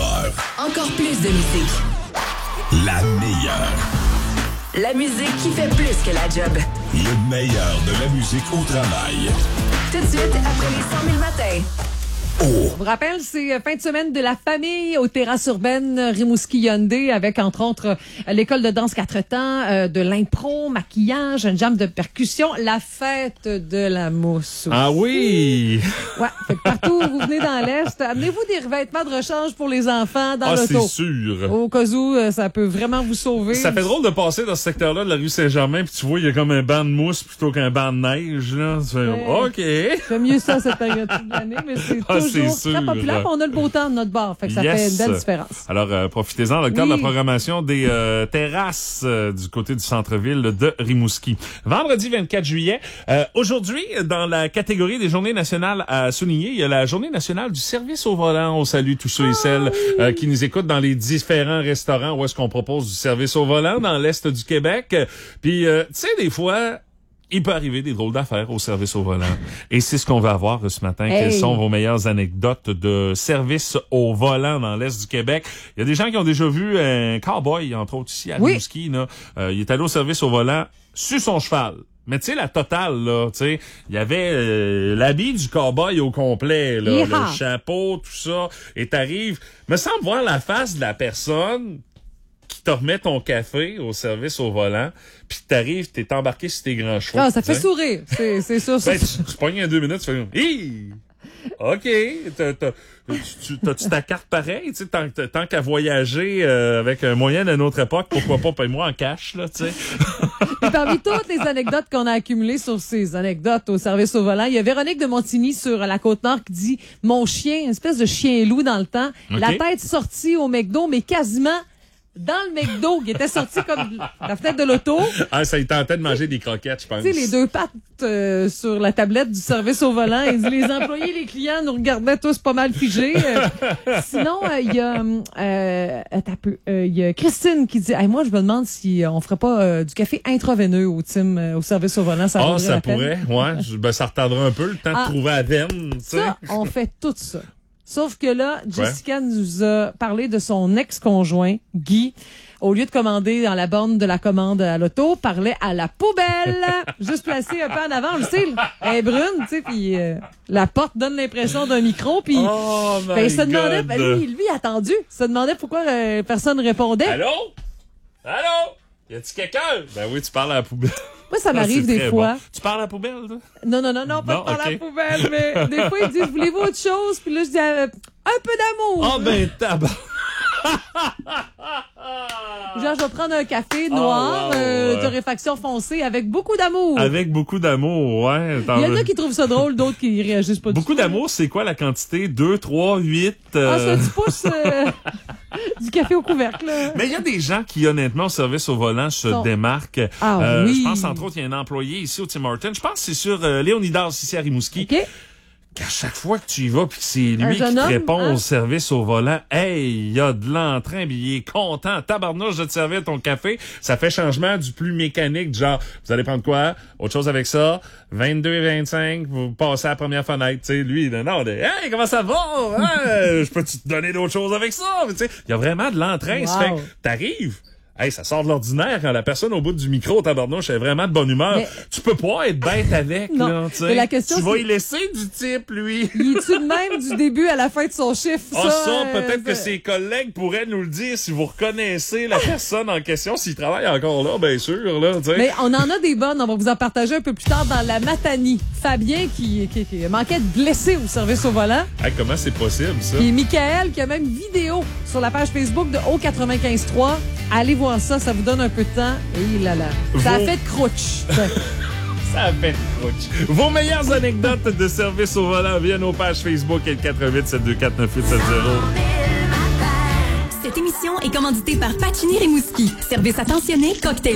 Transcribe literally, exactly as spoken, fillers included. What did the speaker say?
heures. Encore plus de musique. La meilleure. La musique qui fait plus que la job. Le meilleur de la musique au travail. Tout de suite, après les cent mille matins. Oh. Je vous rappelle, c'est fin de semaine de la famille aux terrasses urbaines Rimouski-Hyundai avec, entre autres, l'école de danse quatre temps, euh, de l'impro, maquillage, un jam de percussion, la fête de la mousse. Ah oui! Ouais, fait que partout où vous venez dans l'Est, amenez-vous des revêtements de rechange pour les enfants dans Ah, l'auto. c'est sûr. Au cas où, euh, ça peut vraiment vous sauver. Ça fait drôle de passer dans ce secteur-là de la rue Saint-Germain puis tu vois, il y a comme un banc de mousse plutôt qu'un banc de neige, là. Tu fais, Ouais. OK. J'aime mieux ça cette période de l'année, mais c'est Ah, toujours c'est très sûr. populaire. Puis on a le beau temps de notre bar, fait que ça Yes. fait une belle différence. Alors, euh, profitez-en dans le cadre Oui. de la programmation des euh, terrasses euh, du côté du centre-ville de Rimouski. Vendredi vingt-quatre juillet. Euh, aujourd'hui, dans la catégorie des journées nationales à souligner, il y a la journée nationale du service au volant. On salue tous ceux et celles euh, qui nous écoutent dans les différents restaurants où est-ce qu'on propose du service au volant dans l'Est du Québec. Puis, euh, tu sais, des fois... il peut arriver des drôles d'affaires au service au volant. Et c'est ce qu'on va avoir ce matin. Hey. Quelles sont vos meilleures anecdotes de service au volant dans l'Est du Québec? Il y a des gens qui ont déjà vu un cowboy, entre autres ici, à Oui. Rimouski, là. Euh, il est allé au service au volant sur son cheval. Mais tu sais, la totale, là, tu sais, il y avait euh, l'habit du cowboy au complet, là, Yeehaw. le chapeau, tout ça. Et t'arrives, me semble voir la face de la personne qui te remet ton café au service au volant, puis t'arrives, t'es embarqué sur tes grands chevaux. Ah, ça fait t'sais. sourire, c'est c'est sûr. Ben, c'est- tu, tu pognes un deux minutes, tu fais « Hi! OK, t'as, t'as, tu, t'as-tu ta carte pareille? Tu sais, tant, tant qu'à voyager euh, avec un moyen d'une autre époque, pourquoi pas paye-moi en cash, là, tu sais. » Et parmi toutes les anecdotes qu'on a accumulées sur ces anecdotes au service au volant, il y a Véronique de Montigny sur la Côte-Nord qui dit « Mon chien, une espèce de chien loup dans le temps, OK. la tête sortie au McDo, mais quasiment dans le McDo, qui était sorti comme la fenêtre de l'auto. Ah, ça, il tentait de manger des croquettes, je pense. Tu sais, les deux pattes euh, sur la tablette du service au volant. Il dit, les employés, les clients nous regardaient tous pas mal figés. Euh, sinon, euh, il y a euh, attends un peu, euh, il y a Christine qui dit, hey, moi, je me demande si euh, on ferait pas euh, du café intraveineux au team, euh, au service au volant. Ça Ah, vaudrait ça la peine. pourrait, ouais. Je- Ben, ça retardera un peu le temps Ah. de trouver la veine, tu sais. Ça, on fait tout ça. Sauf que là, Jessica nous a parlé de son ex-conjoint, Guy. Au lieu de commander dans la borne de la commande à l'auto, parlait à la poubelle, juste placée un peu en avant. On le sait, elle est brune, tu sais, puis euh, la porte donne l'impression d'un micro, puis Oh, my ben, il se demandait, God. ben, lui, lui, il a attendu, il se demandait pourquoi euh, personne répondait. Allô? Allô? Y a-tu quelqu'un? Ben oui, tu parles à la poubelle. Moi, ça m'arrive Ah, c'est des très fois. bon. Tu parles à la poubelle, toi? Non, non, non, non, pas Non, de parler à la ok. poubelle, mais des fois, ils disent, voulez-vous autre chose? Puis là, je dis, euh, un peu d'amour. Ah, ben, tabac. Genre, je vais prendre un café noir, wow, euh, ouais. torréfaction foncée, avec beaucoup d'amour. Avec beaucoup d'amour, ouais. T'en Il y en veux- a qui trouvent ça drôle, d'autres qui réagissent pas Beaucoup du tout. d'amour, c'est quoi la quantité? deux, trois, huit? Ah, ça, tu pousses euh, du café au couvercle, là. Mais il y a des gens qui, honnêtement, au service au volant, se Sont- démarquent. Ah Euh, oui. Je pense, entre autres, il y a un employé ici au Tim Hortons. Je pense que c'est sur euh, Léonidas, ici à Rimouski. OK? Qu'à chaque fois que tu y vas puis que c'est Un lui qui jeune te homme, répond hein? au service au volant, hey, il y a de l'entrain, puis il est content. Tabarnouche de te servir ton café. Ça fait changement du plus mécanique, du genre, vous allez prendre quoi? Autre chose avec ça? vingt-deux et vingt-cinq, vous passez à la première fenêtre. Tu sais, lui, non, non, hey, comment ça va? Hein? Je peux te donner d'autres choses avec ça? Tu sais, il y a vraiment de l'entrain. Ça Wow. fait que t'arrives. Hey, ça sort de l'ordinaire quand la personne au bout du micro, tabarnouche, est vraiment de bonne humeur. Mais- Tu peux pas être bête avec, Non. là, tu sais. Mais la question, Tu vas c'est- y laisser du type, lui. Il est-tu de même du début à la fin de son chiffre? Ah, ça, euh, peut-être que ça- ses collègues pourraient nous le dire si vous reconnaissez la personne en question, s'il travaille encore là, bien sûr, là, tu sais. Mais on en a des bonnes, on va vous en partager un peu plus tard dans la Matanie. Fabien qui, qui, qui manquait de blessé au service au volant. Hey, comment c'est possible, ça? Puis Michael qui a même vidéo sur la page Facebook de O quatre-vingt-quinze trois. Allez voir ça, ça vous donne un peu de temps. Et là là. Ça a Vos- fait de crouch. Ça a fait de croche. Vos meilleures anecdotes de service au volant viennent aux pages Facebook et le quatre huit sept deux quatre neuf huit sept zéro. Cette émission est commanditée par Pacini Rimouski. Service attentionné, cocktail